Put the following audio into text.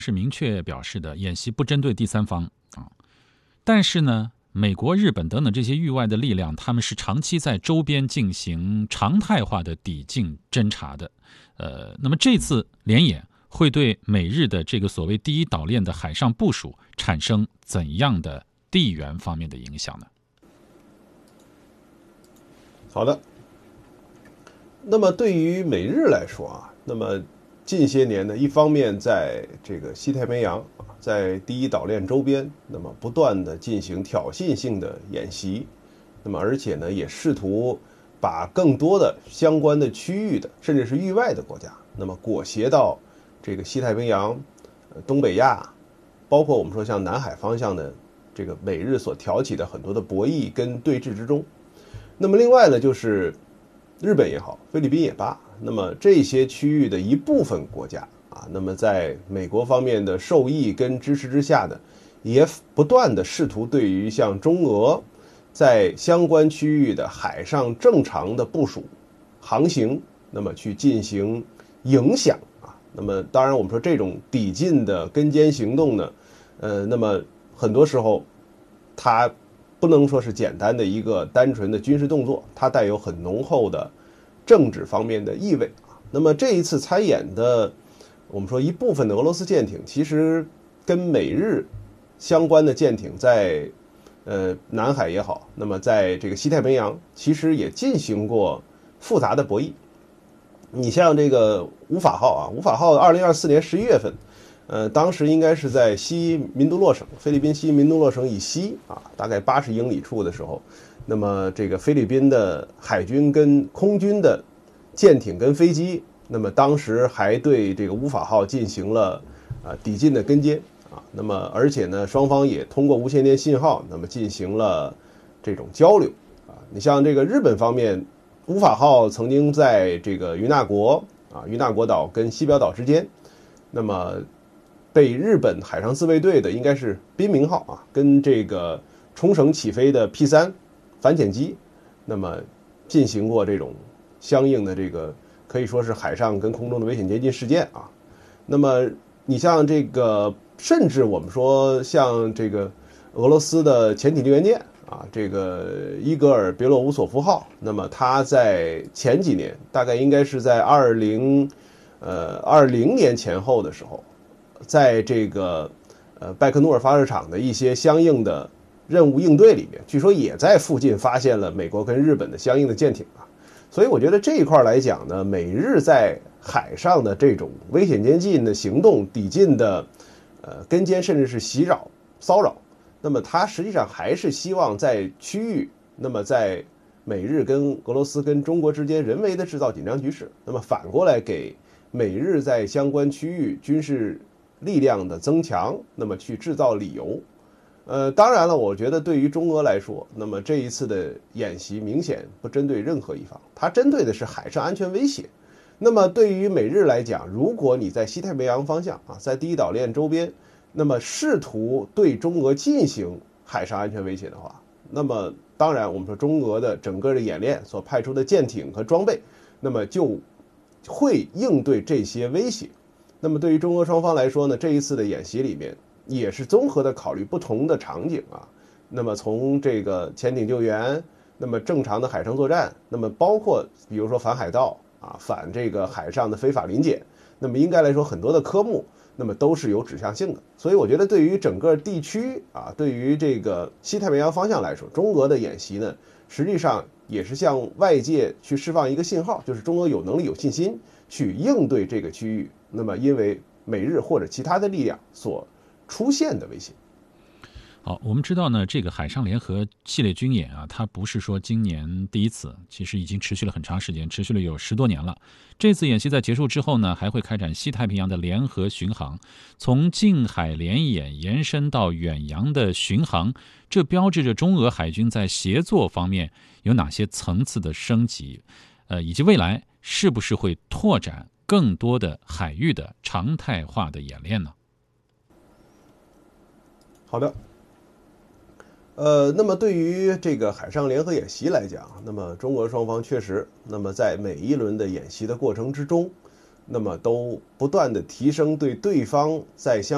是明确表示的，演习不针对第三方啊。但是呢，美国、日本等等这些域外的力量，他们是长期在周边进行常态化的抵近侦察的。那么这次联演会对美日的这个所谓第一岛链的海上部署产生怎样的地缘方面的影响呢？ 好的，那么对于美日来说啊，那么近些年呢，一方面在这个西太平洋，在第一岛链周边，那么不断的进行挑衅性的演习，那么而且呢，也试图把更多的相关的区域的，甚至是域外的国家，那么裹挟到这个西太平洋、东北亚，包括我们说像南海方向的这个美日所挑起的很多的博弈跟对峙之中。那么另外呢，就是日本也好，菲律宾也罢，那么这些区域的一部分国家啊，那么在美国方面的受益跟支持之下呢，也不断的试图对于像中俄在相关区域的海上正常的部署、航行，那么去进行影响啊。那么当然，我们说这种抵近的跟监行动呢，那么很多时候它不能说是简单的一个单纯的军事动作，它带有很浓厚的政治方面的意味啊。那么这一次参演的，我们说一部分的俄罗斯舰艇，其实跟美日相关的舰艇在南海也好，那么在这个西太平洋，其实也进行过复杂的博弈。你像这个无法号啊，无法号2024年11月份。当时应该是在西民都洛省，菲律宾西民都洛省以西啊，大概80英里处的时候，那么这个菲律宾的海军跟空军的舰艇跟飞机，那么当时还对这个乌法号进行了抵近的跟监啊，那么而且呢，双方也通过无线电信号，那么进行了这种交流啊。你像这个日本方面，乌法号曾经在这个与那国岛跟西表岛之间，那么被日本海上自卫队的应该是滨明号啊，跟这个冲绳起飞的 P3 反潜机，那么进行过这种相应的这个可以说是海上跟空中的危险接近事件啊。那么你像这个，甚至我们说像这个俄罗斯的潜艇救援舰啊，这个伊格尔别洛乌索夫号，那么它在前几年，大概应该是在20年前后的时候，在这个拜克努尔发射场的一些相应的任务应对里面，据说也在附近发现了美国跟日本的相应的舰艇啊。所以我觉得这一块来讲呢，美日在海上的这种危险接近的行动、抵近的跟监，甚至是袭扰、骚扰，那么它实际上还是希望在区域，那么在美日跟俄罗斯跟中国之间人为的制造紧张局势，那么反过来给美日在相关区域军事力量的增强，那么去制造理由。当然了，我觉得对于中俄来说，那么这一次的演习明显不针对任何一方，它针对的是海上安全威胁。那么对于美日来讲，如果你在西太平洋方向啊，在第一岛链周边，那么试图对中俄进行海上安全威胁的话，那么当然我们说中俄的整个的演练所派出的舰艇和装备，那么就会应对这些威胁。那么对于中俄双方来说呢，这一次的演习里面也是综合的考虑不同的场景啊。那么从这个潜艇救援，那么正常的海上作战，那么包括比如说反海盗啊，反这个海上的非法临检，那么应该来说很多的科目，那么都是有指向性的。所以我觉得对于整个地区啊，对于这个西太平洋方向来说，中俄的演习呢，实际上也是向外界去释放一个信号，就是中俄有能力、有信心去应对这个区域，那么因为美日或者其他的力量所出现的威胁。 好，我们知道呢，这个海上联合系列军演啊，它不是说今年第一次，其实已经持续了很长时间，持续了有10多年了。这次演习在结束之后呢，还会开展西太平洋的联合巡航，从近海联演延伸到远洋的巡航，这标志着中俄海军在协作方面有哪些层次的升级，以及未来是不是会拓展更多的海域的常态化的演练呢？ 好的。那么对于这个海上联合演习来讲，那么中俄双方确实，那么在每一轮的演习的过程之中，那么都不断的提升对对方在相